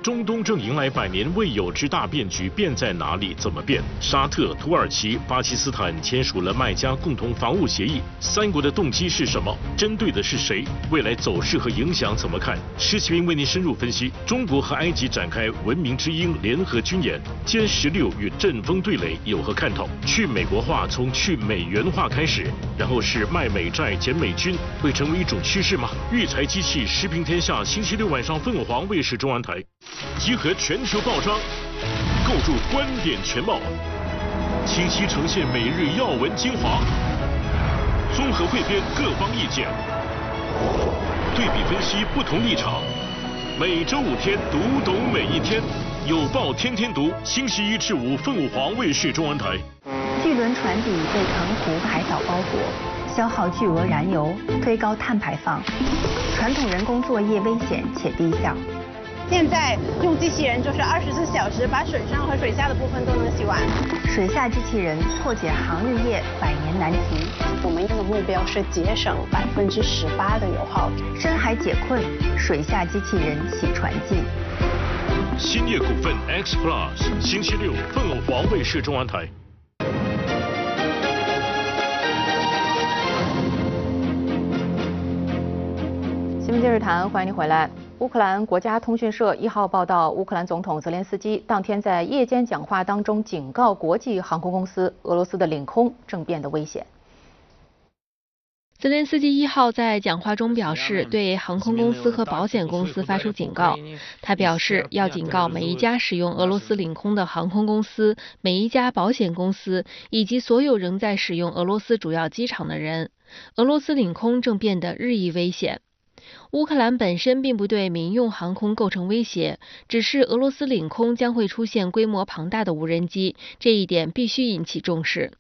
中东正迎来100年未有之大变局，变在哪里？怎么变？沙特、土耳其、巴基斯坦签署了麦加共同防务协议，3国的动机是什么？针对的是谁？未来走势和影响怎么看？施启明为您深入分析。中国和埃及展开文明之鹰联合军演，歼16与阵风对垒有何看头？去美国化从去美元化开始，然后是卖美债减美军，会成为一种趋势吗？育才机器时评天下，星期6晚上凤凰卫视中文台。集合全球报章，构筑观点全貌，清晰呈现每日要闻精华，综合汇编各方意见，对比分析不同立场。每周5天，读懂每一天，有报天天读。星期1至5，凤凰卫视中文台。 巨轮船底被澎湖海藻包裹，消耗巨额燃油，推高碳排放，传统人工作业危险且低效。 现在用机器人就是24小时把水上和水下的部分都能洗完。 水下机器人破解航运业100年难题。 我们用的目标是节省18%的油耗。 深海解困，水下机器人洗船记。 兴业股份 X Plus， 星期6，凤凰卫视中文台。 新闻今日谈，欢迎您回来。乌克兰国家通讯社1号报道，乌克兰总统泽连斯基当天在夜间讲话当中警告国际航空公司，俄罗斯的领空正变得危险。 泽连斯基1号在讲话中表示，对航空公司和保险公司发出警告。他表示，要警告每一家使用俄罗斯领空的航空公司、每一家保险公司以及所有仍在使用俄罗斯主要机场的人，俄罗斯领空正变得日益危险。乌克兰本身并不对民用航空构成威胁，只是俄罗斯领空将会出现规模庞大的无人机，这一点必须引起重视。